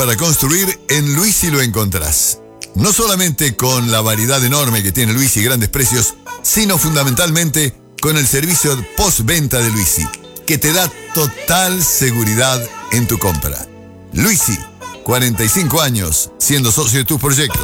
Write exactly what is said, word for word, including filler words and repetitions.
para construir, en Luisi lo encontrás. No solamente con la variedad enorme que tiene Luisi y grandes precios, sino fundamentalmente con el servicio postventa de Luisi, que te da total seguridad en tu compra. Luisi, cuarenta y cinco años siendo socio de tus proyectos.